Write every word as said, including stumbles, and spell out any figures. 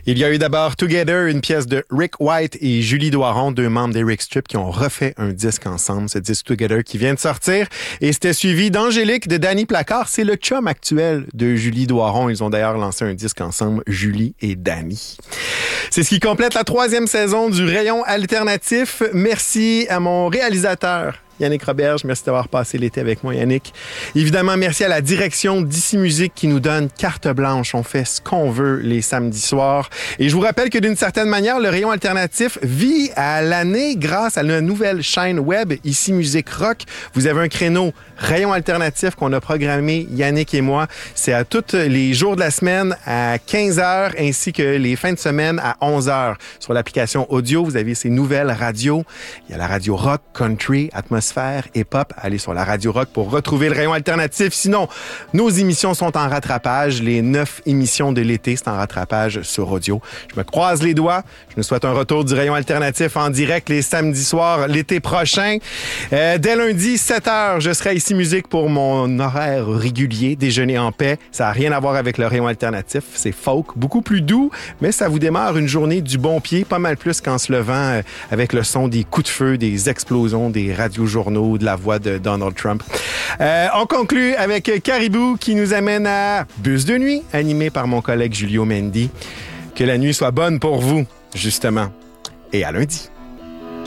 Il y a eu d'abord Together, une pièce de Rick White et Julie Doiron, deux membres d'Eric Strip qui ont refait un disque ensemble, ce disque Together qui vient de sortir. Et c'était suivi d'Angélique de Danny Placard. C'est le chum actuel de Julie Doiron. Ils ont d'ailleurs lancé un disque ensemble, Julie et Danny. C'est ce qui complète la troisième saison du Rayon Alternatif. Merci à mon réalisateur, Yannick Roberge, merci d'avoir passé l'été avec moi, Yannick. Évidemment, merci à la direction d'Ici Musique qui nous donne carte blanche. On fait ce qu'on veut les samedis soirs. Et je vous rappelle que d'une certaine manière, le Rayon Alternatif vit à l'année grâce à la nouvelle chaîne web Ici Musique Rock. Vous avez un créneau Rayon Alternatif qu'on a programmé, Yannick et moi. C'est à tous les jours de la semaine à quinze heures ainsi que les fins de semaine à onze heures. Sur l'application audio, vous avez ces nouvelles radios. Il y a la radio rock, country, atmosphère, et pop. Allez sur la Radio Rock pour retrouver le Rayon Alternatif. Sinon, nos émissions sont en rattrapage. Les neuf émissions de l'été, c'est en rattrapage sur audio. Je me croise les doigts. Je me souhaite un retour du Rayon Alternatif en direct les samedis soirs l'été prochain. Euh, dès lundi, sept heures, je serai ici musique pour mon horaire régulier, déjeuner en paix. Ça n'a rien à voir avec le Rayon Alternatif. C'est folk, beaucoup plus doux, mais ça vous démarre une journée du bon pied, pas mal plus qu'en se levant euh, avec le son des coups de feu, des explosions, des radios journaux, de la voix de Donald Trump. Euh, on conclut avec Caribou qui nous amène à Bus de nuit, animé par mon collègue Julio Mendy. Que la nuit soit bonne pour vous, justement. Et à lundi.